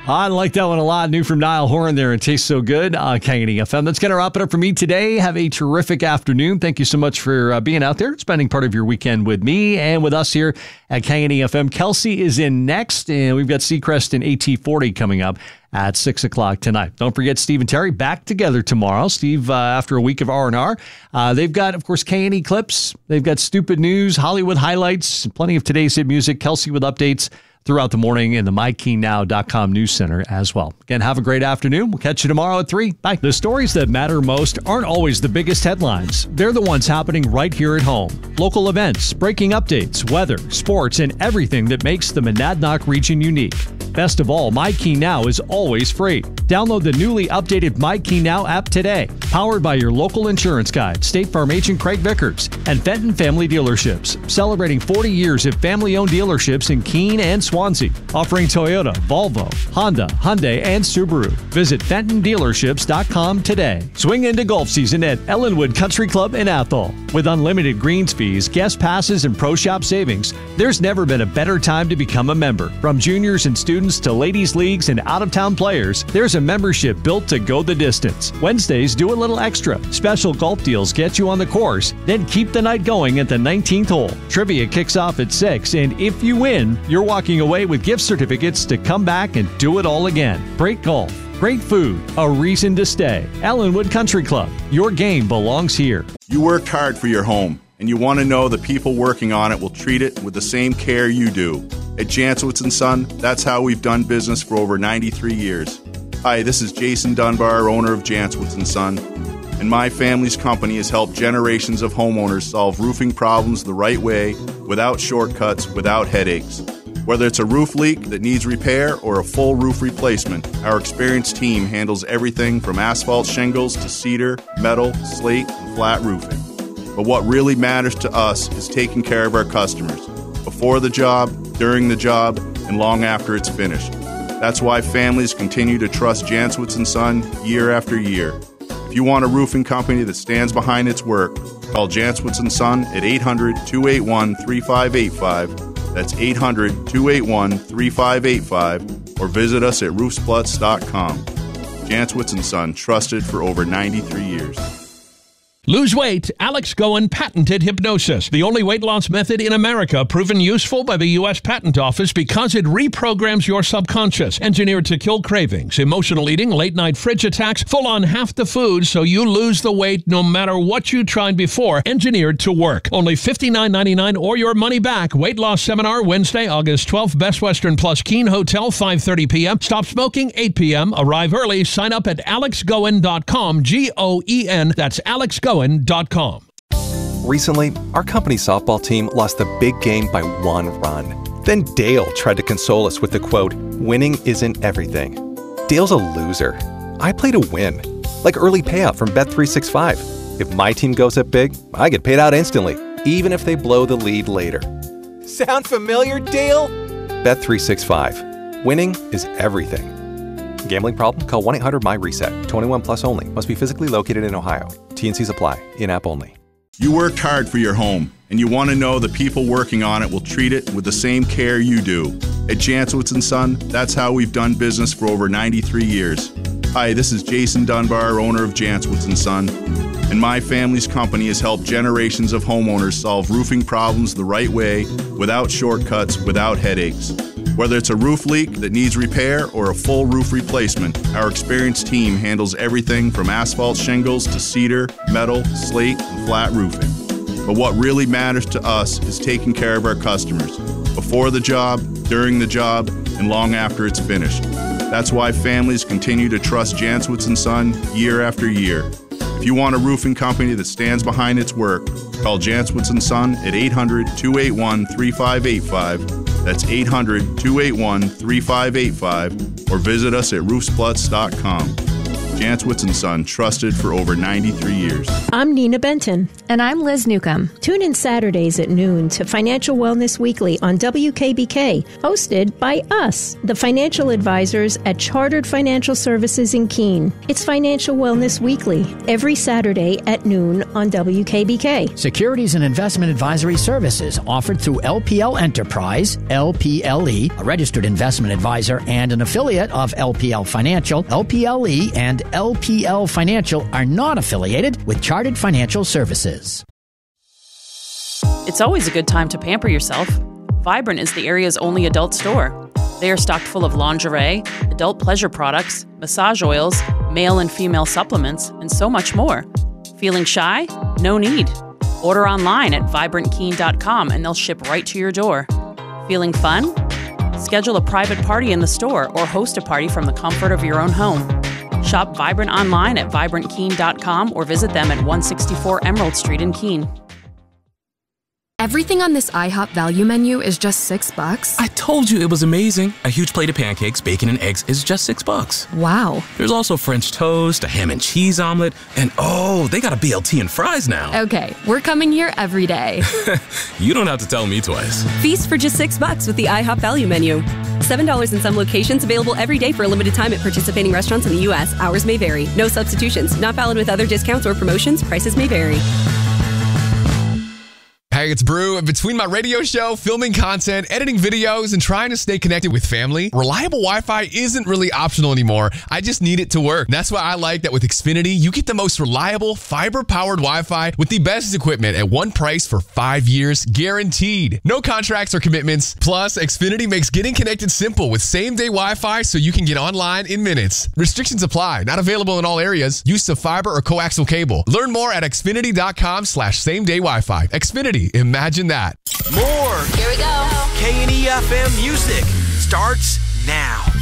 I like that one a lot. New from Niall Horan there. It tastes so good on K&E FM. That's going to wrap it up for me today. Have a terrific afternoon. Thank you so much for being out there, spending part of your weekend with me and with us here at K&E FM. Kelsey is in next, and we've got Seacrest and AT40 coming up at 6 o'clock tonight. Don't forget Steve and Terry back together tomorrow. Steve, after a week of R&R. They've got, of course, K&E clips. They've got stupid news, Hollywood highlights, plenty of today's hit music. Kelsey with updates throughout the morning in the MyKeyNow.com news center as well. Again, have a great afternoon. We'll catch you tomorrow at 3. Bye. The stories that matter most aren't always the biggest headlines. They're the ones happening right here at home. Local events, breaking updates, weather, sports, and everything that makes the Monadnock region unique. Best of all, MyKeyNow is always free. Download the newly updated MyKeyNow app today. Powered by your local insurance guide, State Farm agent Craig Vickers, and Fenton Family Dealerships. Celebrating 40 years of family-owned dealerships in Keene and Swansea. Offering Toyota, Volvo, Honda, Hyundai, and Subaru. Visit FentonDealerships.com today. Swing into golf season at Ellenwood Country Club in Athol. With unlimited greens fees, guest passes, and pro shop savings, there's never been a better time to become a member. From juniors and students to ladies' leagues and out-of-town players, there's a membership built to go the distance. Wednesdays, do a little extra. Special golf deals get you on the course, then keep the night going at the 19th hole. Trivia kicks off at 6, and if you win, you're walking away with gift certificates to come back and do it all again. Great golf, great food, a reason to stay. Ellenwood Country Club. Your game belongs here. You worked hard for your home, and you want to know the people working on it will treat it with the same care you do. At Jantzowitz & Son, that's how we've done business for over 93 years. Hi, this is Jason Dunbar, owner of Jantzowitz & Son, and my family's company has helped generations of homeowners solve roofing problems the right way, without shortcuts, without headaches. Whether it's a roof leak that needs repair or a full roof replacement, our experienced team handles everything from asphalt shingles to cedar, metal, slate, and flat roofing. But what really matters to us is taking care of our customers, before the job, during the job, and long after it's finished. That's why families continue to trust Jantzowitz & Son year after year. If you want a roofing company that stands behind its work, call Jantzowitz & Son at 800-281-3585. That's 800-281-3585, or visit us at roofsplutz.com. Jantzowitz & Son, trusted for over 93 years. Lose weight. Alex Goen patented hypnosis, the only weight loss method in America proven useful by the U.S. Patent Office because it reprograms your subconscious, engineered to kill cravings, emotional eating, late-night fridge attacks, full-on half the food so you lose the weight no matter what you tried before, engineered to work. Only $59.99 or your money back. Weight loss seminar Wednesday, August 12th, Best Western Plus Keene Hotel, 5:30 p.m. Stop smoking, 8 p.m. Arrive early. Sign up at alexgoen.com, G-O-E-N. That's alexgoen.com. Recently, our company softball team lost the big game by 1 run. Then Dale tried to console us with the quote, "Winning isn't everything." Dale's a loser. I play to win, like early payout from Bet365. If my team goes up big, I get paid out instantly, even if they blow the lead later. Sound familiar, Dale? Bet365. Winning is everything. Gambling problem? Call 1-800-MY-RESET. 21 plus only. Must be physically located in Ohio. T&Cs apply. In-app only. You worked hard for your home, and you want to know the people working on it will treat it with the same care you do. At Jantzowitz & Son, that's how we've done business for over 93 years. Hi, this is Jason Dunbar, owner of Jantzowitz & Son, and my family's company has helped generations of homeowners solve roofing problems the right way, without shortcuts, without headaches. Whether it's a roof leak that needs repair or a full roof replacement, our experienced team handles everything from asphalt shingles to cedar, metal, slate, and flat roofing. But what really matters to us is taking care of our customers, before the job, during the job, and long after it's finished. That's why families continue to trust Jantzowitz & Son year after year. If you want a roofing company that stands behind its work, call Jantzowitz & Son at 800-281-3585. That's 800-281-3585, or visit us at roofsplutz.com. Jantzowitz & Son, trusted for over 93 years. I'm Nina Benton. And I'm Liz Newcomb. Tune in Saturdays at noon to Financial Wellness Weekly on WKBK, hosted by us, the financial advisors at Chartered Financial Services in Keene. It's Financial Wellness Weekly, every Saturday at noon on WKBK. Securities and investment advisory services offered through LPL Enterprise, LPLE, a registered investment advisor and an affiliate of LPL Financial. LPLE and LPL Financial are not affiliated with Chartered Financial Services. It's always a good time to pamper yourself. Vibrant is the area's only adult store. They are stocked full of lingerie, adult pleasure products, massage oils, male and female supplements, and so much more. Feeling shy? No need. Order online at VibrantKeene.com and they'll ship right to your door. Feeling fun? Schedule a private party in the store or host a party from the comfort of your own home. Shop Vibrant online at VibrantKeene.com or visit them at 164 Emerald Street in Keene. Everything on this IHOP value menu is just $6. I told you it was amazing. A huge plate of pancakes, bacon, and eggs is just $6. Wow. There's also French toast, a ham and cheese omelet, and oh, they got a BLT and fries now. Okay, we're coming here every day. You don't have to tell me twice. Feast for just $6 with the IHOP value menu. $7 in some locations, available every day for a limited time at participating restaurants in the U.S. Hours may vary. No substitutions. Not valid with other discounts or promotions. Prices may vary. Hey, it's Brew. Between my radio show, filming content, editing videos, and trying to stay connected with family, reliable Wi-Fi isn't really optional anymore. I just need it to work. That's why I like that with Xfinity, you get the most reliable, fiber-powered Wi-Fi with the best equipment at one price for 5 years, guaranteed. No contracts or commitments. Plus, Xfinity makes getting connected simple with same-day Wi-Fi so you can get online in minutes. Restrictions apply. Not available in all areas. Use of fiber or coaxial cable. Learn more at Xfinity.com/same-day Wi-Fi. Xfinity. Imagine that. More. Here we go. K&E FM music starts now.